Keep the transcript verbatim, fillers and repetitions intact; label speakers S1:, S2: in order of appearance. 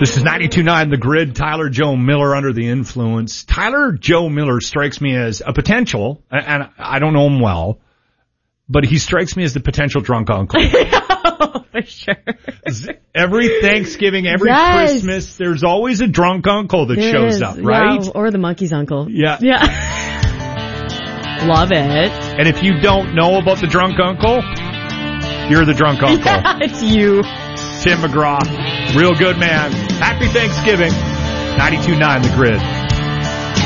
S1: This is ninety-two point nine The Grid. Tyler Joe Miller under the influence. Tyler Joe Miller strikes me as a potential, and I don't know him well, but he strikes me as the potential drunk uncle.
S2: Oh, for sure.
S1: Every Thanksgiving, every
S2: yes.
S1: Christmas, there's always a drunk uncle that
S2: there
S1: shows
S2: is.
S1: up, right?
S2: Yeah, or the monkey's uncle.
S1: Yeah.
S2: Yeah. Love it.
S1: And if you don't know about the drunk uncle, you're the drunk uncle.
S2: Yeah, it's you.
S1: Tim McGraw. Real good man. Happy Thanksgiving. ninety-two point nine The Grid.